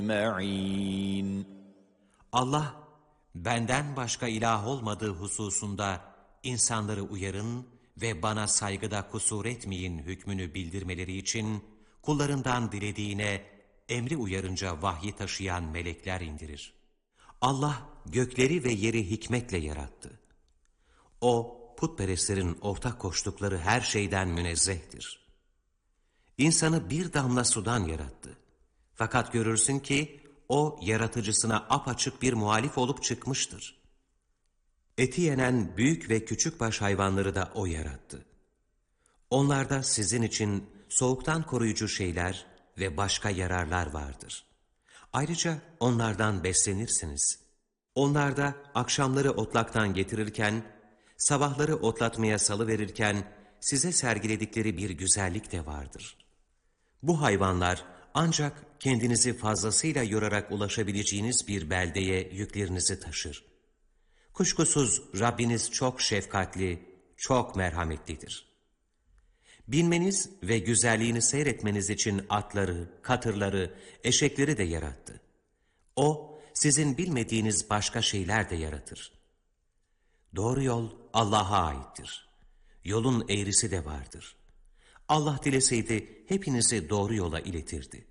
أجمعين. Allah, benden başka ilah olmadığı hususunda insanları uyarın ve bana saygıda kusur etmeyin hükmünü bildirmeleri için kullarından dilediğine emri uyarınca vahyi taşıyan melekler indirir. Allah gökleri ve yeri hikmetle yarattı. O, putperestlerin ortak koştukları her şeyden münezzehtir. İnsanı bir damla sudan yarattı. Fakat görürsün ki o yaratıcısına apaçık bir muhalif olup çıkmıştır. Eti yenen büyük ve küçükbaş hayvanları da o yarattı. Onlarda sizin için soğuktan koruyucu şeyler ve başka yararlar vardır. Ayrıca onlardan beslenirsiniz. Onlarda akşamları otlaktan getirirken, sabahları otlatmaya salıverirken size sergiledikleri bir güzellik de vardır. Bu hayvanlar ancak kendinizi fazlasıyla yorarak ulaşabileceğiniz bir beldeye yüklerinizi taşır. Kuşkusuz Rabbiniz çok şefkatli, çok merhametlidir. Binmeniz ve güzelliğini seyretmeniz için atları, katırları, eşekleri de yarattı. O, sizin bilmediğiniz başka şeyler de yaratır. Doğru yol Allah'a aittir. Yolun eğrisi de vardır. Allah dileseydi hepinizi doğru yola iletirdi.